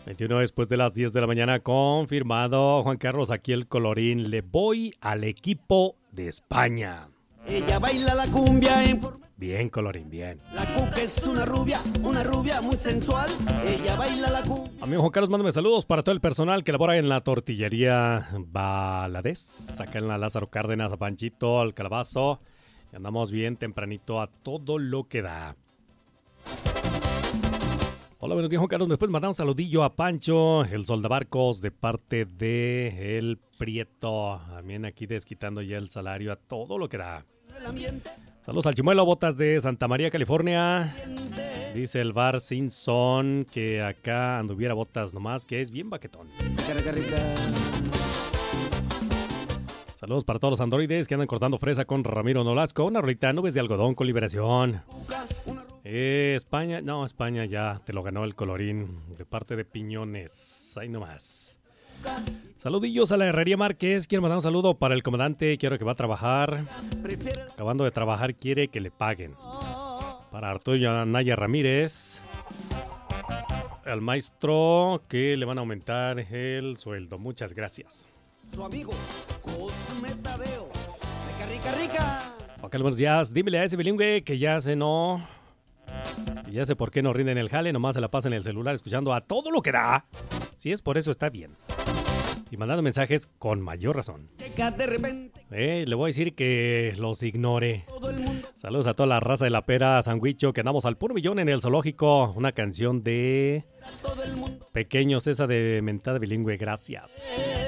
21 después de las 10 de la mañana, confirmado. Juan Carlos, aquí el colorín. Le voy al equipo de España. Ella baila la cumbia en forma... Bien, colorín, bien. La cuca es una rubia muy sensual. Ella baila la cumbia. Amigo Juan Carlos, mándame saludos para todo el personal que labora en la tortillería Valadez, acá en la Lázaro Cárdenas, a Panchito, al Calabazo. Y andamos bien tempranito a todo lo que da. Hola, buenos días, Juan Carlos. ¿Me puedes mandar un saludillo a Pancho, el soldabarcos, de parte de El Prieto? También aquí desquitando ya el salario a todo lo que da. Saludos al Chimuelo, Botas de Santa María, California. Dice el Bar Simpson que acá anduviera Botas nomás, que es bien baquetón. Saludos para todos los androides que andan cortando fresa con Ramiro Nolasco. Una rolita, Nubes de Algodón con Liberación. España, no, España ya te lo ganó el colorín de parte de Piñones. Ahí nomás. Saludillos a la Herrería Márquez. Quiero mandar un saludo para el comandante. Quiero que va a trabajar. Acabando de trabajar, quiere que le paguen. Para Arturo Anaya Ramírez. Al maestro que le van a aumentar el sueldo. Muchas gracias. Su amigo Cosme Tadeo. Rica, rica. Ok, buenos días. Dímele a ese bilingüe que ya se no... Y ya sé por qué no rinden el jale, nomás se la pasa en el celular escuchando a todo lo que da. Si es por eso, está bien. Y mandando mensajes con mayor razón. De repente. Le voy a decir que los ignore. Saludos a toda la raza de la pera, Sandwicho, que andamos al puro millón en el zoológico. Una canción de Pequeños, esa de mentada bilingüe, gracias.